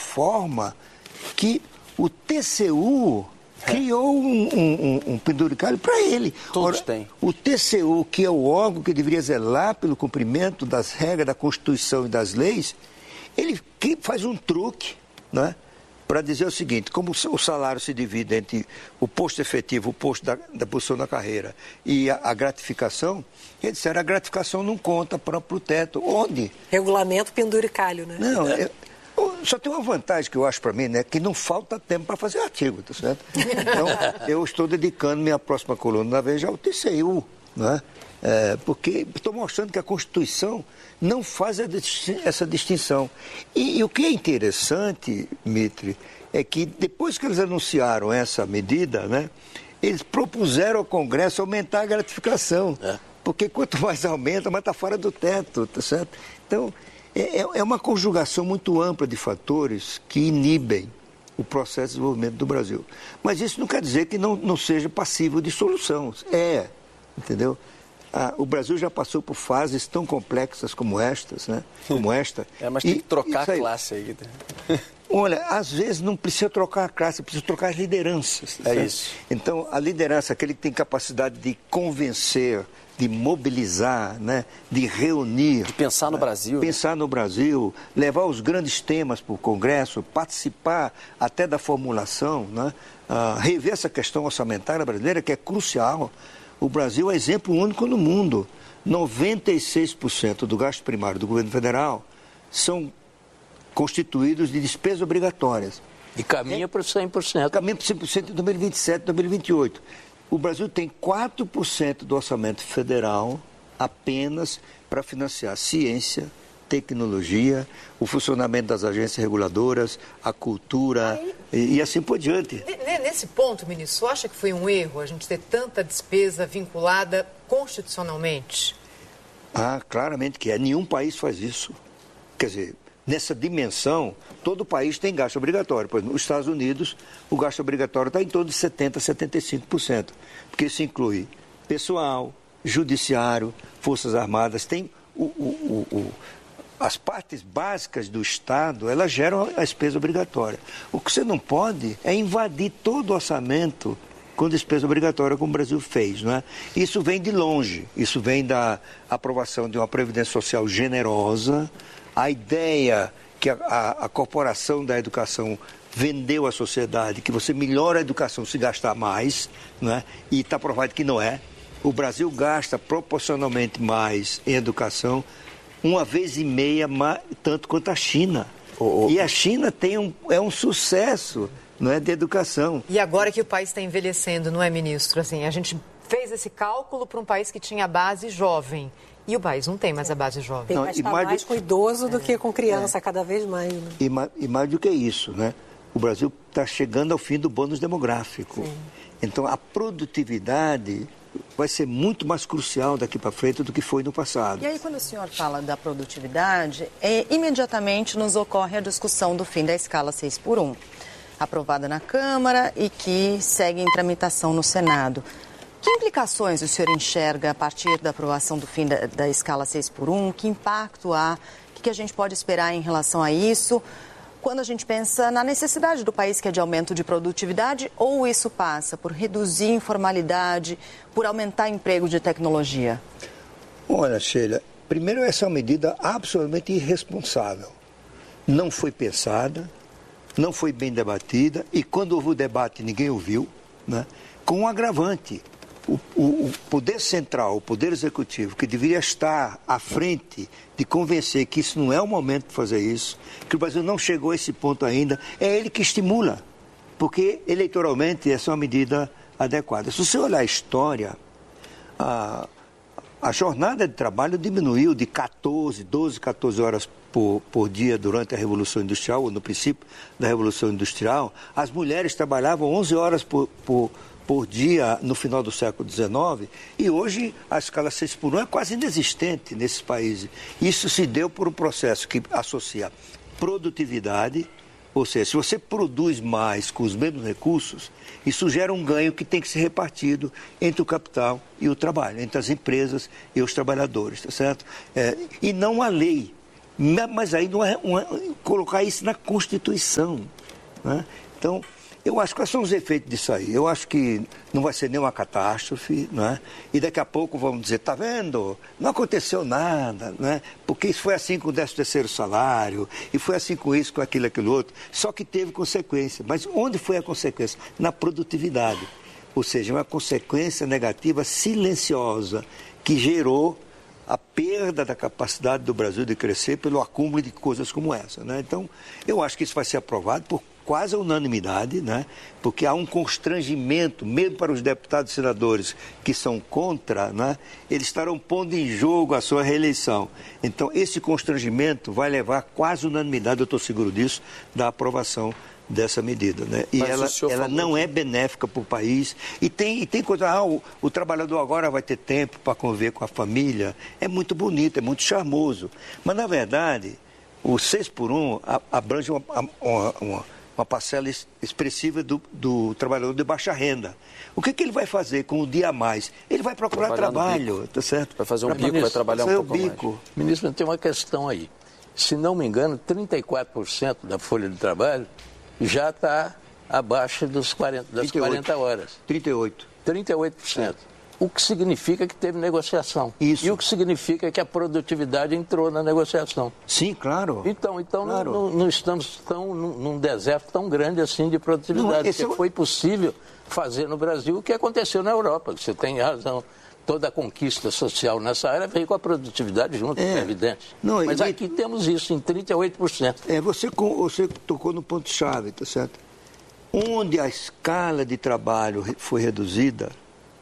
forma que o TCU criou um penduricalho para ele. Todos têm. O TCU, que é o órgão que deveria zelar pelo cumprimento das regras da Constituição e das leis, ele faz um truque, né, para dizer o seguinte: como o salário se divide entre o posto efetivo, o posto da posição na carreira e a gratificação, eles disseram: a gratificação não conta para o teto. Onde? Regulamento penduricalho, né? Não, só tem uma vantagem que eu acho para mim, né? Que não falta tempo para fazer artigo, tá certo? Então, eu estou dedicando minha próxima coluna na Veja ao TCU, né? Porque estou mostrando que a Constituição não faz essa distinção. E o que é interessante, Mitre, é que depois que eles anunciaram essa medida, né? Eles propuseram ao Congresso aumentar a gratificação. Porque quanto mais aumenta, mais está fora do teto, tá certo? Então, é uma conjugação muito ampla de fatores que inibem o processo de desenvolvimento do Brasil. Mas isso não quer dizer que não seja passível de solução. Entendeu? O Brasil já passou por fases tão complexas como estas, né? Como esta. Mas tem que trocar a classe aí. Olha, às vezes não precisa trocar a classe, precisa trocar as lideranças. É isso. Então, a liderança, aquele que tem capacidade de convencer, de mobilizar, né, de reunir. De pensar no Brasil. Pensar no Brasil, levar os grandes temas para o Congresso, participar até da formulação, né, rever essa questão orçamentária brasileira, que é crucial. O Brasil é exemplo único no mundo. 96% do gasto primário do governo federal são constituídos de despesas obrigatórias. E caminha para 100%. Caminha para 100% em 2027, 2028. O Brasil tem 4% do orçamento federal apenas para financiar ciência, tecnologia, o funcionamento das agências reguladoras, a cultura e assim por diante. Nesse ponto, ministro, você acha que foi um erro a gente ter tanta despesa vinculada constitucionalmente? Claramente que é. Nenhum país faz isso. Quer dizer, nessa dimensão, todo país tem gasto obrigatório. Por exemplo, nos Estados Unidos, o gasto obrigatório está em torno de 70% a 75%. Porque isso inclui pessoal, judiciário, forças armadas, tem as partes básicas do Estado, elas geram a despesa obrigatória. O que você não pode é invadir todo o orçamento com despesa obrigatória, como o Brasil fez, não é? Isso vem de longe, isso vem da aprovação de uma Previdência Social generosa, a ideia que a corporação da educação vendeu à sociedade, que você melhora a educação se gastar mais, não é? E está provado que não é. O Brasil gasta proporcionalmente mais em educação, 1,5 vezes tanto quanto a China. E a China é um sucesso, não é, de educação. E agora que o país está envelhecendo, não é, ministro? Assim, a gente fez esse cálculo para um país que tinha base jovem. E o país não tem mais a base jovem. Tem que estar mais com idoso do que com criança, cada vez mais. Né? E mais do que isso, né? O Brasil está chegando ao fim do bônus demográfico. Sim. Então, a produtividade vai ser muito mais crucial daqui para frente do que foi no passado. E aí, quando o senhor fala da produtividade, imediatamente nos ocorre a discussão do fim da escala 6x1, aprovada na Câmara e que segue em tramitação no Senado. Que implicações o senhor enxerga a partir da aprovação do fim da escala 6x1? Que impacto há? O que a gente pode esperar em relação a isso? Quando a gente pensa na necessidade do país, que é de aumento de produtividade, ou isso passa por reduzir informalidade, por aumentar emprego de tecnologia? Olha, Sheila, primeiro essa é uma medida absolutamente irresponsável. Não foi pensada, não foi bem debatida, e quando houve o debate ninguém ouviu, né? Com um agravante. O poder central, o poder executivo, que deveria estar à frente de convencer que isso não é o momento de fazer isso, que o Brasil não chegou a esse ponto ainda, é ele que estimula, porque eleitoralmente essa é uma medida adequada. Se você olhar a história, a jornada de trabalho diminuiu de 12, 14 horas por dia durante a Revolução Industrial, ou no princípio da Revolução Industrial. As mulheres trabalhavam 11 horas por dia no final do século XIX, e hoje a escala 6x1 é quase inexistente nesses países. Isso se deu por um processo que associa produtividade, ou seja, se você produz mais com os mesmos recursos, isso gera um ganho que tem que ser repartido entre o capital e o trabalho, entre as empresas e os trabalhadores, tá certo? E não a lei. Mas aí não é colocar isso na Constituição. Né? Então, eu acho que quais são os efeitos disso aí? Eu acho que não vai ser nenhuma catástrofe, né? E daqui a pouco vamos dizer, tá vendo? Não aconteceu nada, né? Porque isso foi assim com o 13º salário, e foi assim com isso, com aquilo outro. Só que teve consequência. Mas onde foi a consequência? Na produtividade. Ou seja, uma consequência negativa silenciosa que gerou a perda da capacidade do Brasil de crescer pelo acúmulo de coisas como essa, né? Então, eu acho que isso vai ser aprovado por quase a unanimidade, né? Porque há um constrangimento, mesmo para os deputados e senadores que são contra, né? Eles estarão pondo em jogo a sua reeleição. Então, esse constrangimento vai levar quase unanimidade, eu estou seguro disso, da aprovação dessa medida, né? E ela não é benéfica para o país. E tem coisa, o trabalhador agora vai ter tempo para conviver com a família. É muito bonito, é muito charmoso. Mas, na verdade, o 6x1 abrange uma parcela expressiva do trabalhador de baixa renda. O que ele vai fazer com o dia a mais? Ele vai procurar trabalho, tá certo? Vai fazer um bico, vai trabalhar um pouco mais. Ministro, tem uma questão aí. Se não me engano, 34% da folha de trabalho já está abaixo das 40 horas. 38%. O que significa que teve negociação. Isso. E o que significa que a produtividade entrou na negociação. Sim, claro. Então claro. Não estamos num deserto tão grande assim de produtividade. Porque foi possível fazer no Brasil o que aconteceu na Europa. Você tem razão. Toda a conquista social nessa área veio com a produtividade junto, é evidente. Mas aqui temos isso em 38%. Você tocou no ponto-chave, tá certo? Onde a escala de trabalho foi reduzida,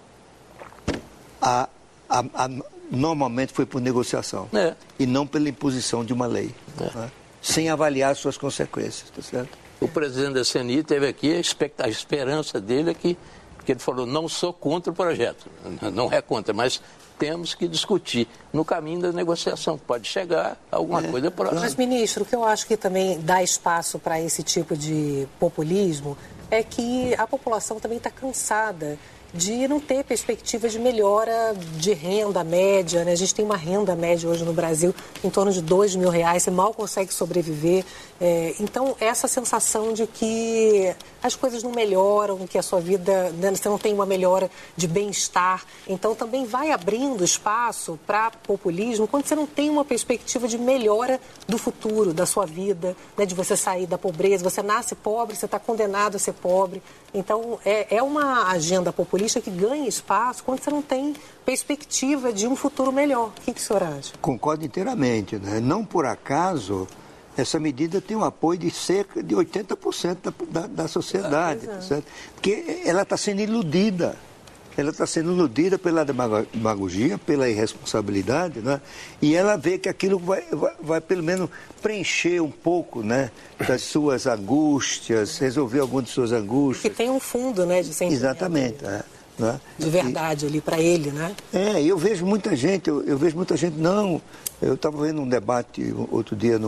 normalmente foi por negociação. E não pela imposição de uma lei. Né? Sem avaliar suas consequências, tá certo? O presidente da CNI teve aqui, a esperança dele é que ele falou, não sou contra o projeto, não é contra, mas temos que discutir no caminho da negociação, pode chegar a alguma coisa próxima. Mas, ministro, o que eu acho que também dá espaço para esse tipo de populismo é que a população também está cansada de não ter perspectiva de melhora de renda média, né? A gente tem uma renda média hoje no Brasil em torno de R$2.000, você mal consegue sobreviver. Então, essa sensação de que as coisas não melhoram, que a sua vida, né, você não tem uma melhora de bem-estar. Então, também vai abrindo espaço para populismo quando você não tem uma perspectiva de melhora do futuro, da sua vida, né, de você sair da pobreza. Você nasce pobre, você está condenado a ser pobre. Então, é uma agenda populista que ganha espaço quando você não tem perspectiva de um futuro melhor. O que o senhor acha? Concordo inteiramente, né? Não por acaso, essa medida tem um apoio de cerca de 80% da sociedade, tá certo? Porque ela está sendo iludida. Ela está sendo iludida pela demagogia, pela irresponsabilidade, né? E ela vê que aquilo vai pelo menos preencher um pouco, né, das suas angústias, resolver algumas de suas angústias. Porque tem um fundo, né, de sentimento. Exatamente, né? De verdade ali para ele, né? Eu vejo muita gente, eu estava vendo um debate outro dia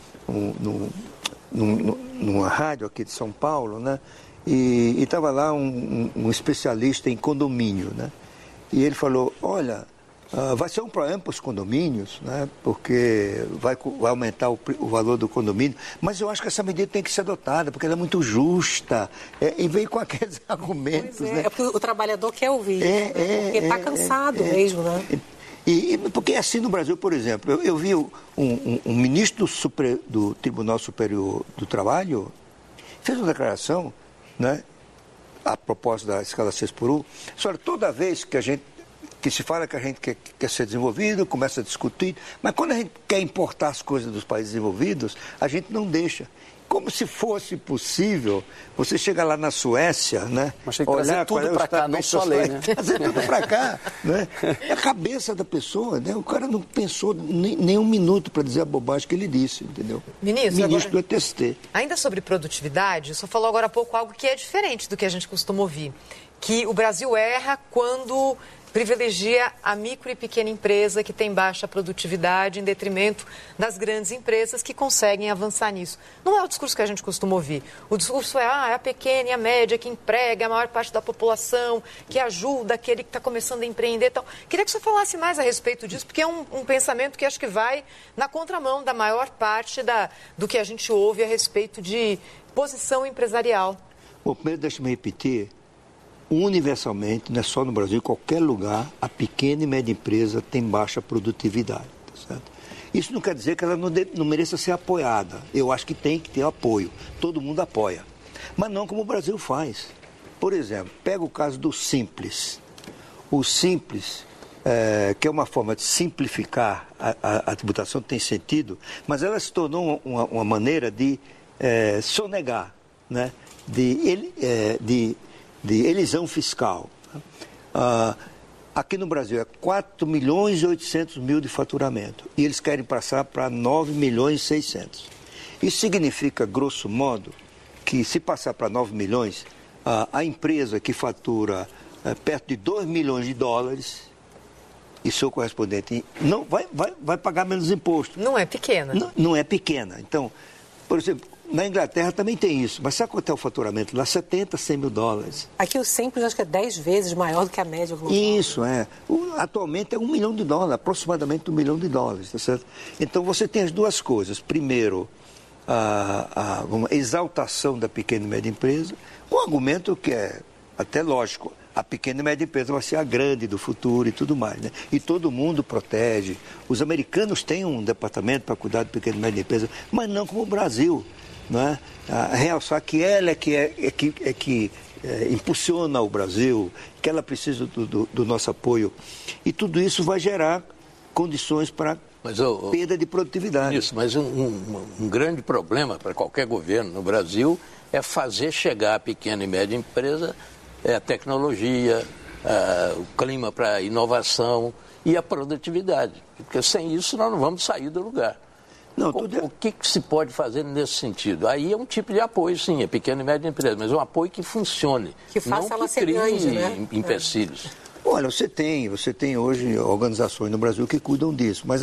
numa rádio aqui de São Paulo, né? E estava lá um especialista em condomínio, né? E ele falou, olha, vai ser um problema para os condomínios, né? Porque vai aumentar o valor do condomínio, mas eu acho que essa medida tem que ser adotada, porque ela é muito justa, e veio com aqueles argumentos. Pois né? É porque o trabalhador quer ouvir, né? Porque está cansado mesmo, né? Porque assim no Brasil, por exemplo, eu vi um ministro do Tribunal Superior do Trabalho, fez uma declaração, né, a propósito da escala 6x1, senhora, toda vez que se fala que a gente quer ser desenvolvido, começa a discutir, mas quando a gente quer importar as coisas dos países desenvolvidos, a gente não deixa. Como se fosse possível você chegar lá na Suécia, né? Mas tem que trazer tudo para cá, não só a lei, né? Trazer tudo para cá, né? É a cabeça da pessoa, né? O cara não pensou nem um minuto para dizer a bobagem que ele disse, entendeu? Ministro do ETST. Ainda sobre produtividade, o senhor falou agora há pouco algo que é diferente do que a gente costuma ouvir. Que o Brasil erra quando privilegia a micro e pequena empresa que tem baixa produtividade em detrimento das grandes empresas que conseguem avançar nisso. Não é o discurso que a gente costuma ouvir. O discurso é a pequena e a média que emprega a maior parte da população, que ajuda aquele que está começando a empreender e tal. Queria que você falasse mais a respeito disso, porque é um pensamento que acho que vai na contramão da maior parte do que a gente ouve a respeito de posição empresarial. Bom, primeiro deixa-me repetir, universalmente, não é só no Brasil, em qualquer lugar, a pequena e média empresa tem baixa produtividade, tá certo? Isso não quer dizer que ela não mereça ser apoiada. Eu acho que tem que ter apoio. Todo mundo apoia. Mas não como o Brasil faz. Por exemplo, pega o caso do Simples. O Simples, que é uma forma de simplificar a tributação, tem sentido, mas ela se tornou uma maneira de sonegar, né? de elisão fiscal. Aqui no Brasil é 4 milhões e 800 mil de faturamento e eles querem passar para 9 milhões e 600. Isso significa, grosso modo, que se passar para 9 milhões, a empresa que fatura perto de 2 milhões de dólares e seu correspondente não vai pagar menos imposto. Não é pequena. Não é pequena. Então, por exemplo, na Inglaterra também tem isso, mas sabe quanto é o faturamento lá? 70, 100 mil dólares. Aqui o Simples acho que é 10 vezes maior do que a média global. Isso, atualmente é $1 milhão, aproximadamente $1 milhão, tá certo? Então você tem as duas coisas. Primeiro, uma exaltação da pequena e média empresa, com um argumento que é até lógico. A pequena e média empresa vai ser a grande do futuro e tudo mais, né? E todo mundo protege. Os americanos têm um departamento para cuidar de pequena e média empresa, mas não como o Brasil. Né? Realçar que ela é que impulsiona o Brasil, que ela precisa do nosso apoio. E tudo isso vai gerar condições para perda de produtividade. Isso, mas um grande problema para qualquer governo no Brasil é fazer chegar a pequena e média empresa a tecnologia, o clima para inovação e a produtividade. Porque sem isso nós não vamos sair do lugar. O que se pode fazer nesse sentido? Aí é um tipo de apoio, sim, é pequena e média empresa, mas um apoio que funcione, que faça não ela que crie grande, né? empecilhos. Olha, você tem hoje organizações no Brasil que cuidam disso, mas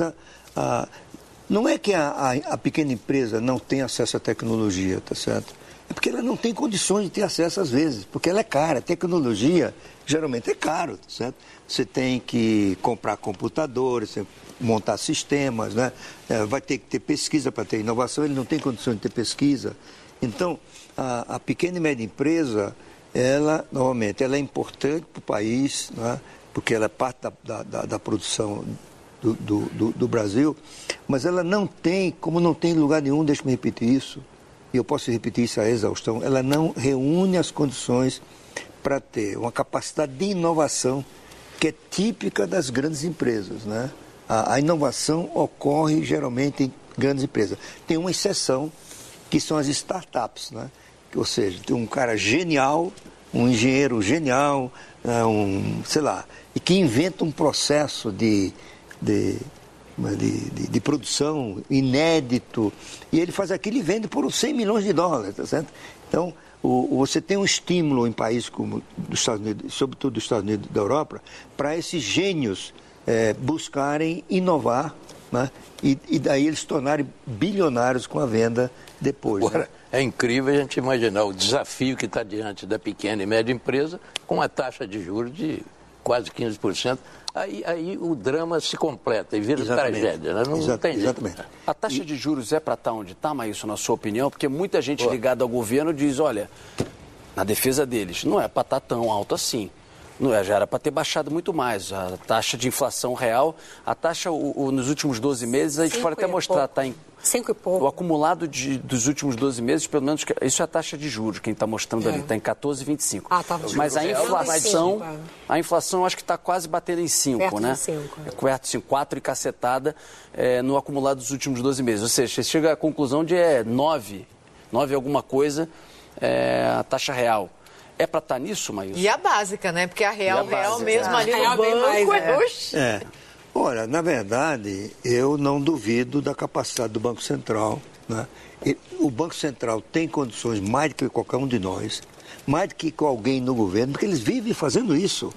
não é que a pequena empresa não tem acesso à tecnologia, tá certo? É porque ela não tem condições de ter acesso às vezes, porque ela é cara. A tecnologia geralmente é caro, tá certo? Você tem que comprar computadores, montar sistemas, né? Vai ter que ter pesquisa para ter inovação, ele não tem condições de ter pesquisa. Então, a pequena e média empresa, normalmente, ela é importante para o país, né? Porque ela é parte da produção do Brasil, mas ela não tem, como não tem em lugar nenhum, deixa-me repetir isso, e eu posso repetir isso à exaustão, ela não reúne as condições para ter uma capacidade de inovação que é típica das grandes empresas, né? A inovação ocorre geralmente em grandes empresas. Tem uma exceção, que são as startups, né? Ou seja, tem um cara genial, um engenheiro genial, e que inventa um processo de produção inédito, e ele faz aquilo e vende por $100 milhões, tá certo? Então, você tem um estímulo em países como os Estados Unidos, sobretudo os Estados Unidos da Europa, para esses gênios buscarem inovar, né? E daí eles se tornarem bilionários com a venda depois. Agora, né? É incrível a gente imaginar o desafio que está diante da pequena e média empresa com a taxa de juros de quase 15%. Aí o drama se completa e vira tragédia, né? Não tem jeito. Exatamente. A taxa de juros é para estar onde está, Maílson, na sua opinião? Porque muita gente ligada ao governo diz, olha, na defesa deles, não é para estar tão alto assim. Não é, já era para ter baixado muito mais. A taxa de inflação real, a taxa nos últimos 12 meses, a gente pode até mostrar, está em 5 e pouco. O acumulado dos últimos 12 meses, pelo menos, isso é a taxa de juros, quem está mostrando ali, está em 14,25. Tá. Mas a inflação eu acho que está quase batendo em 5, perto né? De 5. Perto de 5, 4 e cacetada no acumulado dos últimos 12 meses. Ou seja, você chega à conclusão de 9 alguma coisa, a taxa real. É para estar nisso, Maílson? E a básica, né? Porque a real mesmo ali no banco Olha, na verdade, eu não duvido da capacidade do Banco Central, né? O Banco Central tem condições mais do que qualquer um de nós, mais do que com alguém no governo, porque eles vivem fazendo isso.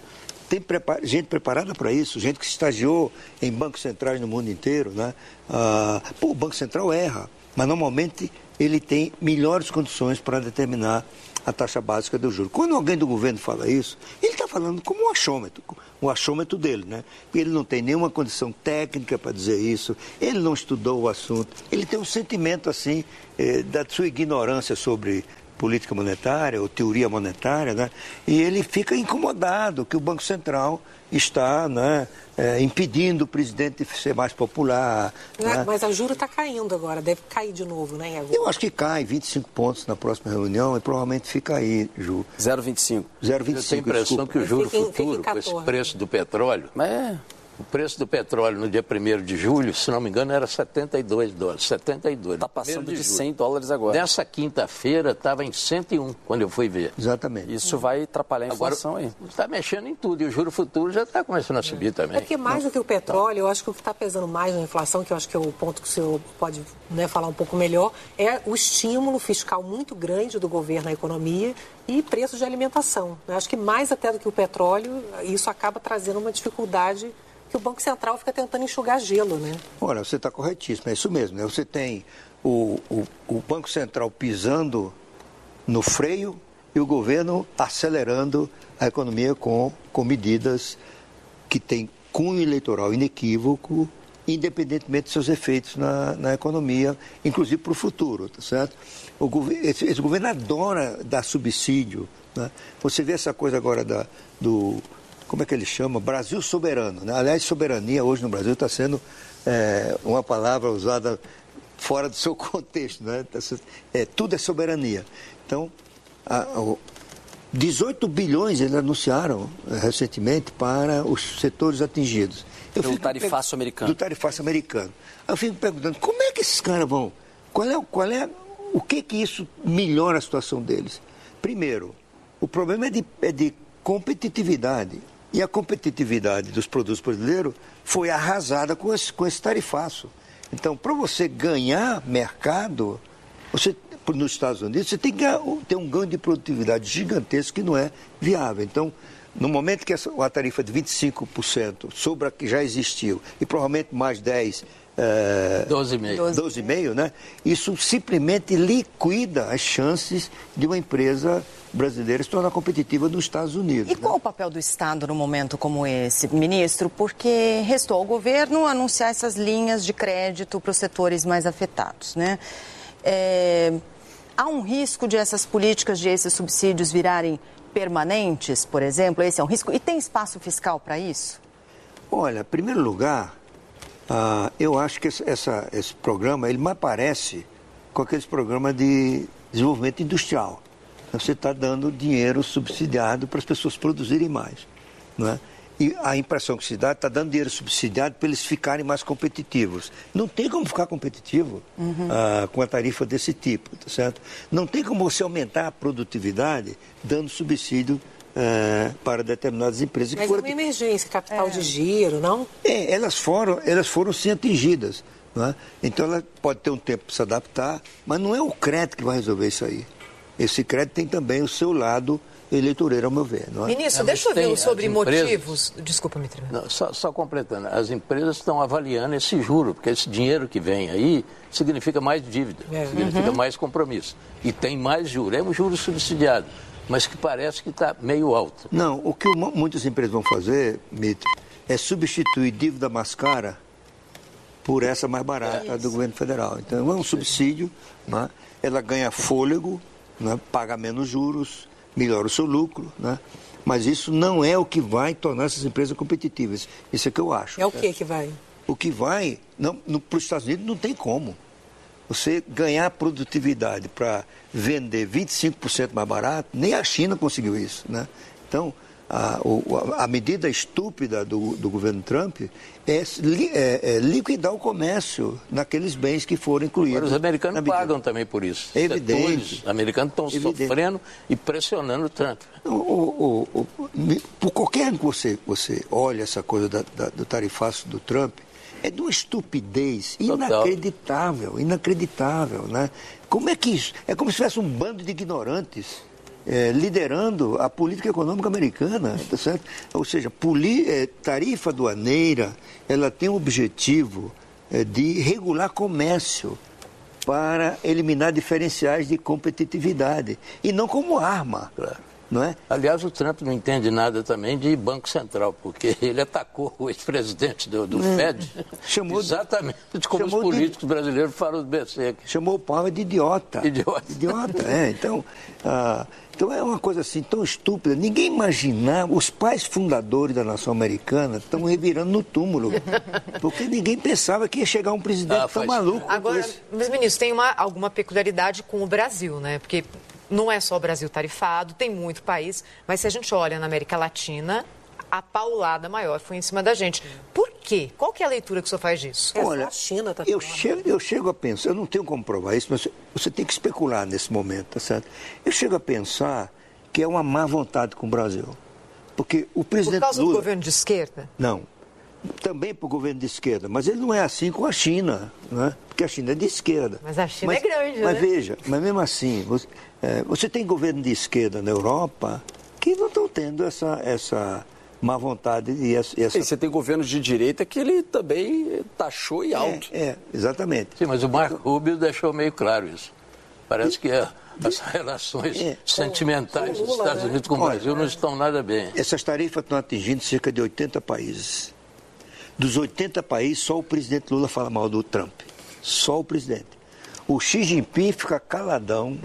tem gente preparada para isso, gente que estagiou em bancos centrais no mundo inteiro, né? O Banco Central erra, mas normalmente ele tem melhores condições para determinar a taxa básica do juro. Quando alguém do governo fala isso, ele está falando como o achômetro dele, né? Ele não tem nenhuma condição técnica para dizer isso, ele não estudou o assunto, ele tem um sentimento assim da sua ignorância sobre política monetária ou teoria monetária, né? E ele fica incomodado que o Banco Central está, né, impedindo o presidente de ser mais popular. Né? Mas a juro está caindo agora, deve cair de novo, né, Iago? Eu acho que cai 25 pontos na próxima reunião e provavelmente fica aí, Ju. 0,25. 0,25. Eu tenho a impressão que o juro futuro, com esse preço do petróleo... O preço do petróleo no dia 1º de julho, se não me engano, era $72. 72. Está passando de $100 agora. Nessa quinta-feira estava em 101, quando eu fui ver. Exatamente. Isso vai atrapalhar a inflação aí. Está mexendo em tudo e o juro futuro já está começando a subir também. Porque mais do que o petróleo, eu acho que o que está pesando mais na inflação, que eu acho que é o ponto que o senhor pode, né, falar um pouco melhor, é o estímulo fiscal muito grande do governo à economia e preços de alimentação. Eu acho que mais até do que o petróleo, isso acaba trazendo uma dificuldade que o Banco Central fica tentando enxugar gelo, né? Olha, você está corretíssimo, é isso mesmo, né? Você tem o Banco Central pisando no freio e o governo acelerando a economia com medidas que têm cunho eleitoral inequívoco, independentemente dos seus efeitos na economia, inclusive para o futuro, tá certo? Esse governo adora dar subsídio, né? Você vê essa coisa agora do... Como é que ele chama? Brasil soberano, né? Aliás, soberania hoje no Brasil está sendo uma palavra usada fora do seu contexto, né? Tudo é soberania. Então, 18 bilhões eles anunciaram recentemente para os setores atingidos. Do tarifaço americano. Do tarifaço americano. Eu fico perguntando, como é que esses caras vão? O que isso melhora a situação deles? Primeiro, o problema é de competitividade. E a competitividade dos produtos brasileiros foi arrasada com esse tarifaço. Então, para você ganhar mercado, nos Estados Unidos, você tem que ter um ganho de produtividade gigantesco que não é viável. Então, no momento que a tarifa de 25% sobre a que já existiu, e provavelmente mais 10%, 12,5%, né? Isso simplesmente liquida as chances de uma empresa brasileira se tornar competitiva nos Estados Unidos. E qual o papel do Estado num momento como esse, ministro? Porque restou ao governo anunciar essas linhas de crédito para os setores mais afetados, né? Há um risco de essas políticas, de esses subsídios virarem permanentes, por exemplo? Esse é um risco? E tem espaço fiscal para isso? Olha, em primeiro lugar, eu acho que esse programa, ele mais parece com aqueles programas de desenvolvimento industrial. Você está dando dinheiro subsidiado para as pessoas produzirem mais, não é? E a impressão que se dá está dando dinheiro subsidiado para eles ficarem mais competitivos. Não tem como ficar competitivo com a tarifa desse tipo, tá certo? Não tem como você aumentar a produtividade dando subsídio para determinadas empresas. Mas é uma emergência, capital de giro, não? Elas foram sim atingidas, não é? Então ela pode ter um tempo para se adaptar, mas não é o crédito que vai resolver isso aí. Esse crédito tem também o seu lado eleitoreiro, ao meu ver. Não é? Ministro, deixa eu ver sobre motivos. Desculpa, me terminar. Só completando, as empresas estão avaliando esse juro, porque esse dinheiro que vem aí significa mais dívida, significa mais compromisso. E tem mais juro. É um juro subsidiado, mas que parece que está meio alto. Não, o que muitas empresas vão fazer, Mitre, é substituir dívida mais cara por essa mais barata do governo federal. Então, é um subsídio, né? Ela ganha fôlego, né? Paga menos juros, melhora o seu lucro, né? Mas isso não é o que vai tornar essas empresas competitivas. Isso é que eu acho. É o que vai? O que vai, para os Estados Unidos não tem como. Você ganhar produtividade para vender 25% mais barato, nem a China conseguiu isso, né? Então, a medida estúpida do governo Trump é liquidar o comércio naqueles bens que foram incluídos. Agora, os americanos pagam também por isso. É evidente. Os americanos estão sofrendo e pressionando o Trump. Por qualquer que você olha essa coisa do tarifaço do Trump, é de uma estupidez inacreditável, né? Como é que isso? É como se tivesse um bando de ignorantes liderando a política econômica americana, tá certo? Ou seja, tarifa aduaneira, ela tem o objetivo de regular comércio para eliminar diferenciais de competitividade e não como arma. Não é? Aliás, o Trump não entende nada também de Banco Central, porque ele atacou o ex-presidente do Fed exatamente como os políticos brasileiros falam do BC. Chamou o Powell de idiota. Idiota, então é uma coisa assim tão estúpida. Ninguém imaginava, os pais fundadores da nação americana estão revirando no túmulo, porque ninguém pensava que ia chegar um presidente tão maluco. Agora, mas ministro, tem alguma peculiaridade com o Brasil, né? Porque não é só o Brasil tarifado, tem muito país, mas se a gente olha na América Latina, a paulada maior foi em cima da gente. Por quê? Qual que é a leitura que o senhor faz disso? Olha, a China tá eu chego a pensar, eu não tenho como provar isso, mas você tem que especular nesse momento, tá certo? Eu chego a pensar que é uma má vontade com o Brasil. Porque o presidente Por causa Lula... do governo de esquerda? Não. Também para o governo de esquerda, mas ele não é assim com a China, né? Porque a China é de esquerda. Mas a China é grande, mas veja, mas mesmo assim, você tem governo de esquerda na Europa que não estão tendo essa má vontade e essa... E você tem governos de direita que ele também taxou e alto. Exatamente. Sim, mas o Marco Rubio deixou meio claro isso. Parece que as relações sentimentais dos Estados Unidos com o Brasil não estão nada bem. Essas tarifas estão atingindo cerca de 80 países. Dos 80 países, só o presidente Lula fala mal do Trump. Só o presidente. O Xi Jinping fica caladão,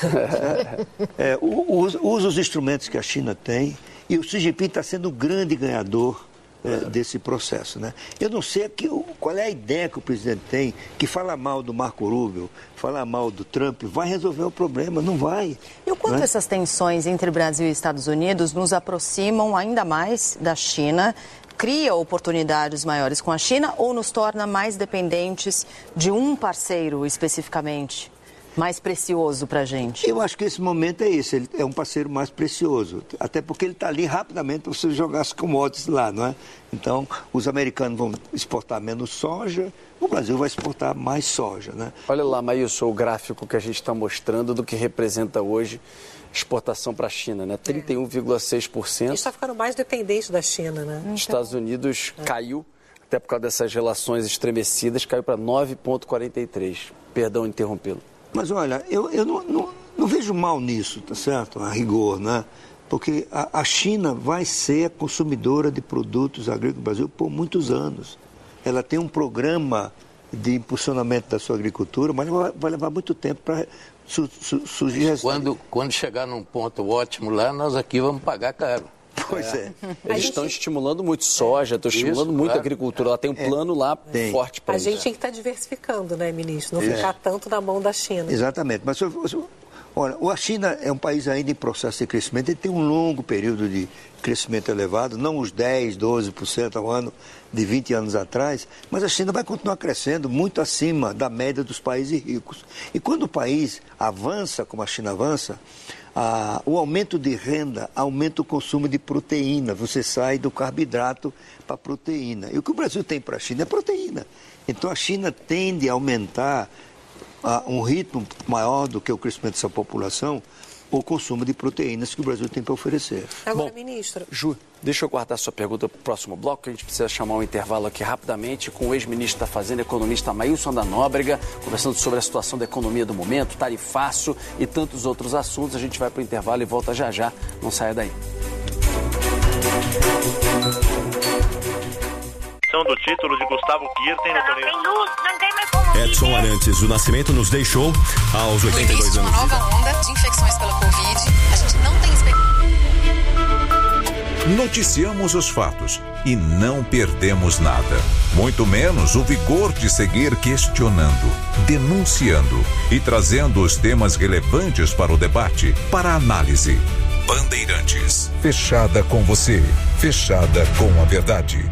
usa os instrumentos que a China tem, e o Xi Jinping está sendo o grande ganhador desse processo, né? Eu não sei qual é a ideia que o presidente tem, que fala mal do Marco Rubio, fala mal do Trump, vai resolver o problema, não vai. E o quanto essas tensões entre Brasil e Estados Unidos nos aproximam ainda mais da China, cria oportunidades maiores com a China ou nos torna mais dependentes de um parceiro especificamente? Mais precioso para a gente? Eu acho que esse momento é esse, ele é um parceiro mais precioso, até porque ele está ali rapidamente para você jogar as commodities lá, não é? Então, os americanos vão exportar menos soja, o Brasil vai exportar mais soja, né? Olha lá, Maílson, o gráfico que a gente está mostrando do que representa hoje exportação para a China, né? 31,6%. A gente está ficando mais dependente da China, né? Os Estados Unidos caiu, até por causa dessas relações estremecidas, caiu para 9,43%. Perdão interrompê-lo. Mas olha, eu não vejo mal nisso, tá certo? A rigor, né? Porque a China vai ser a consumidora de produtos agrícolas do Brasil por muitos anos. Ela tem um programa de impulsionamento da sua agricultura, mas vai levar muito tempo para surgir... Quando chegar num ponto ótimo lá, nós aqui vamos pagar caro. Pois é. Eles estão estimulando muito soja, estão estimulando muito a agricultura. Ela tem um plano lá forte para isso. A gente tem que estar diversificando, né, ministro? Não ficar tanto na mão da China. Exatamente. Mas, olha, a China é um país ainda em processo de crescimento. Ele tem um longo período de crescimento elevado, não os 10%, 12% ao ano de 20 anos atrás, mas a China vai continuar crescendo muito acima da média dos países ricos. E quando o país avança, como a China avança, o aumento de renda aumenta o consumo de proteína. Você sai do carboidrato para a proteína. E o que o Brasil tem para a China é proteína. Então a China tende a aumentar um ritmo maior do que o crescimento dessa população, o consumo de proteínas que o Brasil tem para oferecer. Agora, ministro... Ju, deixa eu guardar sua pergunta para o próximo bloco, que a gente precisa chamar um intervalo aqui rapidamente com o ex-ministro da Fazenda, economista Maílson da Nóbrega, conversando sobre a situação da economia do momento, tarifaço e tantos outros assuntos. A gente vai para o intervalo e volta já já. Não saia daí. Do título de Gustavo Kirten no torneio. Tem luz, não tem mais como Edson Arantes do Nascimento nos deixou aos 82 anos. Uma nova onda de infecções pela Covid. A gente não tem Noticiamos os fatos e não perdemos nada. Muito menos o vigor de seguir questionando, denunciando e trazendo os temas relevantes para o debate, para a análise. Bandeirantes. Fechada com você. Fechada com a verdade.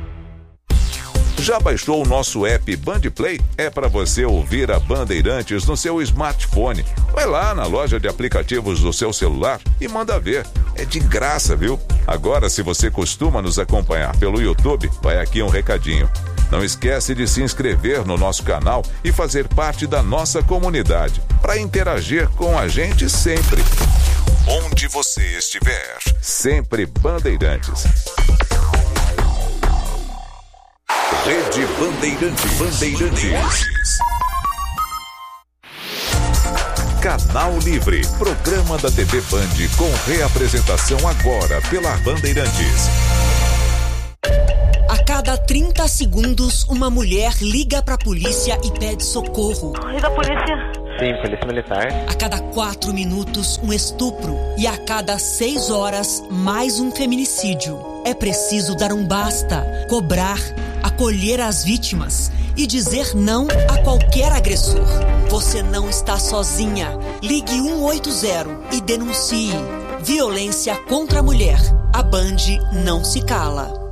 Já baixou o nosso app Bandplay? É para você ouvir a Bandeirantes no seu smartphone. Vai lá na loja de aplicativos do seu celular e manda ver. É de graça, viu? Agora, se você costuma nos acompanhar pelo YouTube, vai aqui um recadinho. Não esquece de se inscrever no nosso canal e fazer parte da nossa comunidade, para interagir com a gente sempre. onde você estiver. Sempre Bandeirantes. Rede Bandeirantes. Canal Livre, programa da TV Band com reapresentação agora pela Bandeirantes. A cada 30 segundos, uma mulher liga pra polícia e pede socorro. Liga a polícia. Sim, polícia militar. A cada 4 minutos, um estupro. E a cada 6 horas, mais um feminicídio. É preciso dar um basta, cobrar, acolher as vítimas e dizer não a qualquer agressor. Você não está sozinha. Ligue 180 e denuncie. Violência contra a mulher. A Band não se cala.